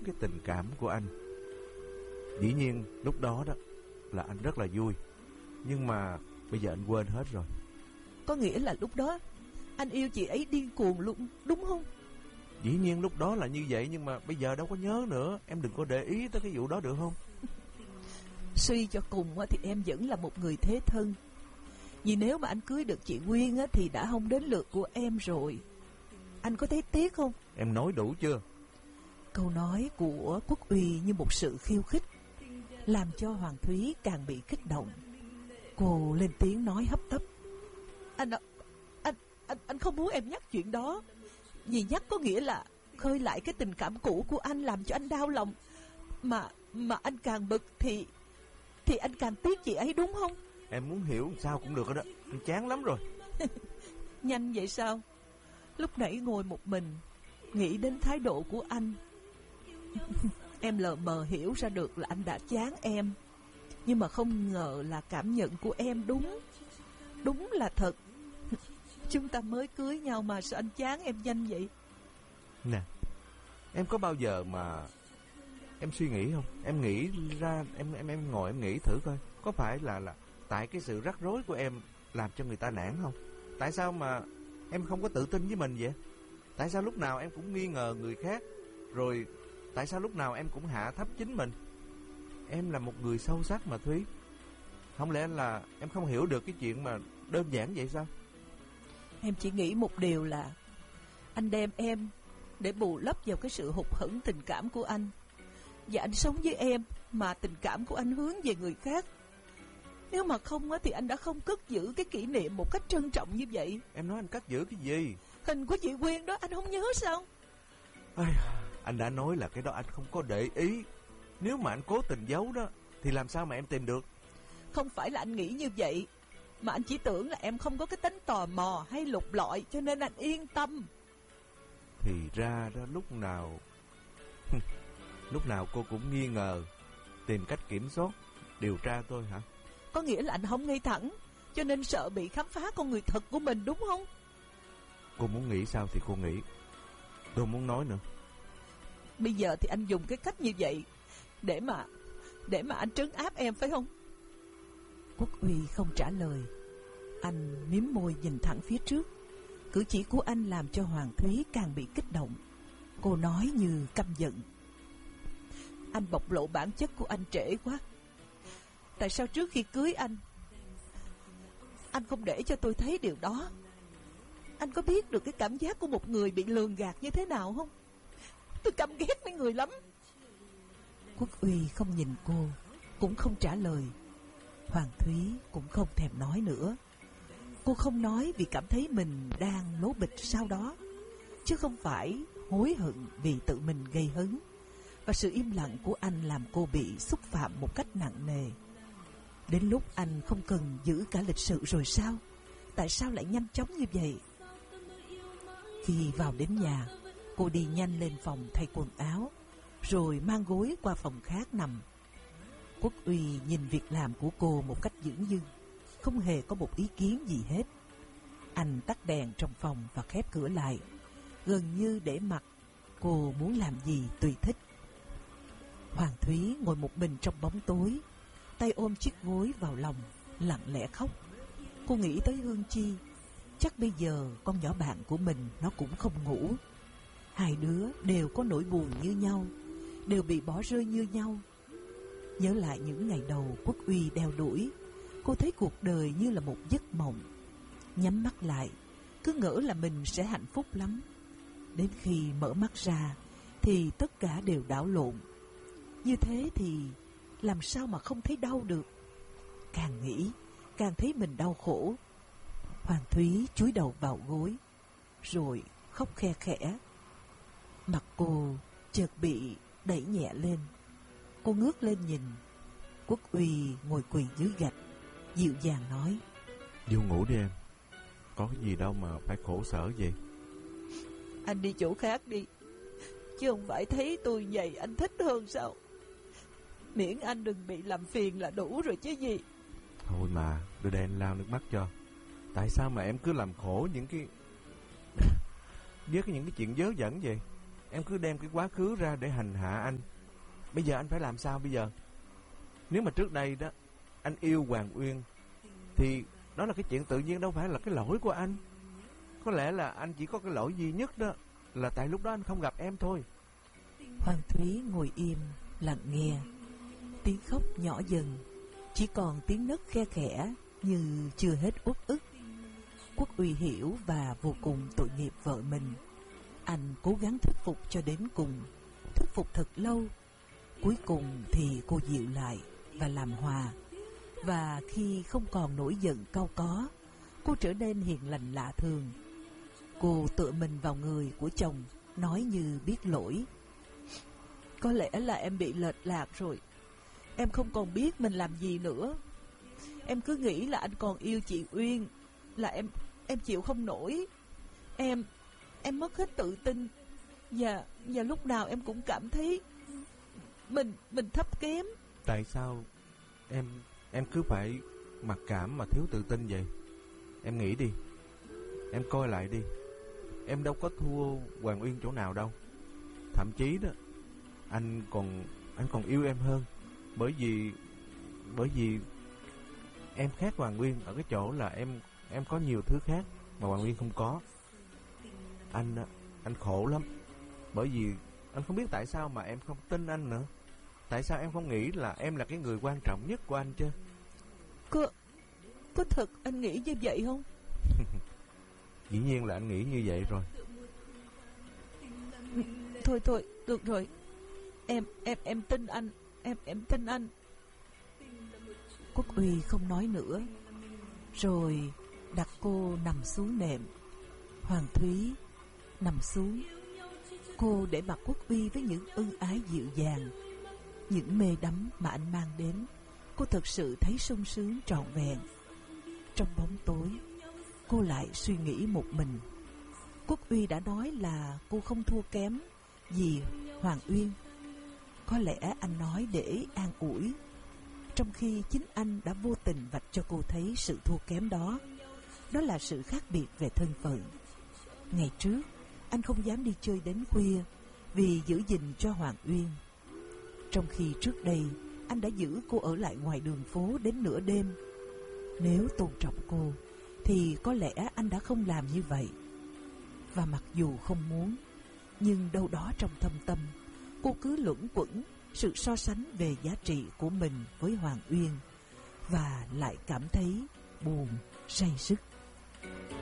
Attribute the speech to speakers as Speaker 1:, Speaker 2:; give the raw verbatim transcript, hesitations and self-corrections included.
Speaker 1: cái tình cảm của anh. Dĩ nhiên lúc đó đó là anh rất là vui, nhưng mà bây giờ anh quên hết rồi.
Speaker 2: Có nghĩa là lúc đó anh yêu chị ấy điên cuồng luôn, đúng không?
Speaker 1: Dĩ nhiên lúc đó là như vậy, nhưng mà bây giờ đâu có nhớ nữa. Em đừng có để ý tới cái vụ đó được không?
Speaker 2: Suy cho cùng thì em vẫn là một người thế thân. Vì nếu mà anh cưới được chị Nguyên thì đã không đến lượt của em rồi. Anh có thấy tiếc không?
Speaker 1: Em nói đủ chưa?
Speaker 2: Câu nói của Quốc Uy như một sự khiêu khích, làm cho Hoàng Thúy càng bị kích động. Cô lên tiếng nói hấp tấp: Anh, anh, anh, anh không muốn em nhắc chuyện đó. Vì nhắc có nghĩa là khơi lại cái tình cảm cũ của anh, làm cho anh đau lòng. Mà mà anh càng bực thì Thì anh càng tiếc chị ấy, đúng không?
Speaker 1: Em muốn hiểu sao cũng được đó. Anh chán lắm rồi.
Speaker 2: Nhanh vậy sao? Lúc nãy ngồi một mình nghĩ đến thái độ của anh, em lờ mờ hiểu ra được là anh đã chán em. Nhưng mà không ngờ là cảm nhận của em đúng Đúng là thật. Chúng ta mới cưới nhau mà sao anh chán em nhanh vậy?
Speaker 1: Nè, em có bao giờ mà em suy nghĩ không? Em nghĩ ra, em em em ngồi em nghĩ thử coi, có phải là là tại cái sự rắc rối của em làm cho người ta nản không? Tại sao mà em không có tự tin với mình vậy? Tại sao lúc nào em cũng nghi ngờ người khác? Rồi tại sao lúc nào em cũng hạ thấp chính mình? Em là một người sâu sắc mà Thúy. Không lẽ là em không hiểu được cái chuyện mà đơn giản vậy sao?
Speaker 2: Em chỉ nghĩ một điều là anh đem em để bù lấp vào cái sự hụt hẫng tình cảm của anh. Và anh sống với em mà tình cảm của anh hướng về người khác. Nếu mà không thì anh đã không cất giữ cái kỷ niệm một cách trân trọng như vậy.
Speaker 1: Em nói anh cất giữ cái gì?
Speaker 2: Hình của chị Quyên đó anh không nhớ sao?
Speaker 1: Ai, anh đã nói là cái đó anh không có để ý. Nếu mà anh cố tình giấu đó thì làm sao mà em tìm được?
Speaker 2: Không phải là anh nghĩ như vậy, mà anh chỉ tưởng là em không có cái tính tò mò hay lục lọi, cho nên anh yên tâm.
Speaker 1: Thì ra đó lúc nào lúc nào cô cũng nghi ngờ, tìm cách kiểm soát, điều tra tôi hả?
Speaker 2: Có nghĩa là anh không ngay thẳng, cho nên sợ bị khám phá con người thật của mình, đúng không?
Speaker 1: Cô muốn nghĩ sao thì cô nghĩ, tôi muốn nói nữa.
Speaker 2: Bây giờ thì anh dùng cái cách như vậy Để mà Để mà anh trấn áp em phải không? Quốc Uy không trả lời. Anh miếm môi nhìn thẳng phía trước. Cử chỉ của anh làm cho Hoàng Thúy càng bị kích động. Cô nói như căm giận: Anh bộc lộ bản chất của anh trễ quá. Tại sao trước khi cưới anh Anh không để cho tôi thấy điều đó? Anh có biết được cái cảm giác của một người bị lường gạt như thế nào không? Tôi căm ghét mấy người lắm. Quốc Uy không nhìn cô, cũng không trả lời. Hoàng Thúy cũng không thèm nói nữa. Cô không nói vì cảm thấy mình đang lố bịch sau đó, chứ không phải hối hận vì tự mình gây hấn. Và sự im lặng của anh làm cô bị xúc phạm một cách nặng nề. Đến lúc anh không cần giữ cả lịch sự rồi sao? Tại sao lại nhanh chóng như vậy? Khi vào đến nhà, cô đi nhanh lên phòng thay quần áo, rồi mang gối qua phòng khác nằm. Quốc Uy nhìn việc làm của cô một cách dửng dưng, không hề có một ý kiến gì hết. Anh tắt đèn trong phòng và khép cửa lại, gần như để mặc cô muốn làm gì tùy thích. Hoàng Thúy ngồi một mình trong bóng tối, tay ôm chiếc gối vào lòng, lặng lẽ khóc. Cô nghĩ tới Hương Chi. Chắc bây giờ con nhỏ bạn của mình nó cũng không ngủ. Hai đứa đều có nỗi buồn như nhau, đều bị bỏ rơi như nhau. Nhớ lại những ngày đầu Quốc Uy đeo đuổi, cô thấy cuộc đời như là một giấc mộng. Nhắm mắt lại, cứ ngỡ là mình sẽ hạnh phúc lắm. Đến khi mở mắt ra thì tất cả đều đảo lộn. Như thế thì làm sao mà không thấy đau được? Càng nghĩ càng thấy mình đau khổ. Hoàng Thúy chúi đầu vào gối, rồi khóc khe khẽ. Mặt cô chợt bị đẩy nhẹ lên. Cô ngước lên nhìn. Quốc Uy ngồi quỳ dưới gạch, dịu dàng nói:
Speaker 1: Vô ngủ đi em, có cái gì đâu mà phải khổ sở vậy.
Speaker 2: Anh đi chỗ khác đi, chứ không phải thấy tôi vậy anh thích hơn sao? Miễn anh đừng bị làm phiền là đủ rồi chứ gì.
Speaker 1: Thôi mà, đưa đây anh lau nước mắt cho. Tại sao mà em cứ làm khổ những cái với những cái chuyện dớ dẫn vậy? em cứ đem cái quá khứ ra để hành hạ anh. Bây giờ anh phải làm sao bây giờ? Nếu mà trước đây đó anh yêu Hoàng Uyên thì đó là cái chuyện tự nhiên, đâu phải là cái lỗi của anh. Có lẽ là anh chỉ có cái lỗi duy nhất đó là tại lúc đó anh không gặp em thôi.
Speaker 2: Hoàng Thúy ngồi im lặng nghe. Tiếng khóc nhỏ dần, chỉ còn tiếng nấc khe khẽ như chưa hết uất ức. Quốc Uy hiểu và vô cùng tội nghiệp vợ mình. Anh cố gắng thuyết phục cho đến cùng, thuyết phục thật lâu. Cuối cùng thì cô dịu lại và làm hòa. Và khi không còn nổi giận cau có, cô trở nên hiền lành lạ thường. Cô tựa mình vào người của chồng, nói như biết lỗi. Có lẽ là em bị lệch lạc rồi. Em không còn biết mình làm gì nữa. Em cứ nghĩ là anh còn yêu chị Uyên, là em em chịu không nổi. Em em mất hết tự tin. Và và lúc nào em cũng cảm thấy mình mình thấp kém.
Speaker 1: Tại sao em em cứ phải mặc cảm mà thiếu tự tin vậy? Em nghĩ đi, em coi lại đi. Em đâu có thua Hoàng Uyên chỗ nào đâu. Thậm chí đó, anh còn anh còn yêu em hơn. Bởi vì bởi vì em khác Hoàng Uyên ở cái chỗ là em em có nhiều thứ khác mà Hoàng Uyên không có. Anh anh khổ lắm. Bởi vì anh không biết tại sao mà em không tin anh nữa. Tại sao em không nghĩ là em là cái người quan trọng nhất của anh chứ?
Speaker 2: Có Có thật anh nghĩ như vậy không?
Speaker 1: Dĩ nhiên là anh nghĩ như vậy rồi.
Speaker 2: Thôi thôi, được rồi. Em em em tin anh. Em em tin anh. Quốc Uy không nói nữa, rồi đặt cô nằm xuống nệm. Hoàng Thúy nằm xuống. Cô để mặt Quốc Uy với những ân ái dịu dàng, những mê đắm mà anh mang đến. Cô thật sự thấy sung sướng trọn vẹn. Trong bóng tối, cô lại suy nghĩ một mình. Quốc Uy đã nói là cô không thua kém gì Hoàng Uyên. Có lẽ anh nói để an ủi, trong khi chính anh đã vô tình vạch cho cô thấy sự thua kém đó. Đó là sự khác biệt về thân phận. Ngày trước, anh không dám đi chơi đến khuya vì giữ gìn cho Hoàng Uyên, trong khi trước đây anh đã giữ cô ở lại ngoài đường phố đến nửa đêm. Nếu tôn trọng cô thì có lẽ anh đã không làm như vậy. Và mặc dù không muốn, nhưng đâu đó trong thâm tâm, cô cứ luẩn quẩn sự so sánh về giá trị của mình với Hoàng Uyên, và lại cảm thấy buồn say sứt.